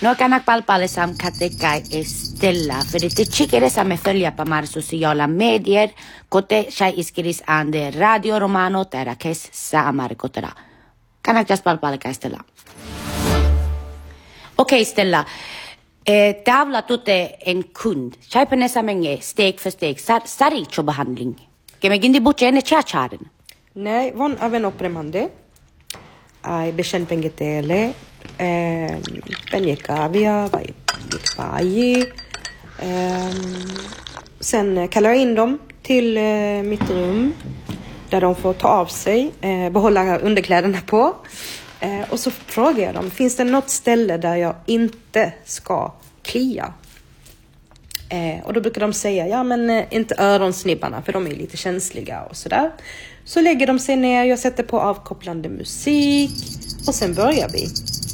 No kanak palpalle sam katekai Estella. För det chickere sam me följa på mar sociala medier. Kote shai iskiris ande Radio Romano terakes samar kotera. Kanak just palpalle kai Stella. Okej, Stella. Tavla tutte en kund. Shai penesa menge steg för steg. Saricho behandling. Keme gindi buche ene chacharen. Nej, von aven opremande. Ai bekämpningetele. Benjekavia, vajikvaji. Sen kallar jag in dem till mitt rum. Där de får ta av sig. Behålla underkläderna på. Och så frågar jag dem. Finns det något ställe där jag inte ska klia? Och då brukar de säga. Ja, men inte öronsnibbarna. För de är lite känsliga och sådär. Så lägger de sig ner. Jag sätter på avkopplande musik. Och sen börjar vi.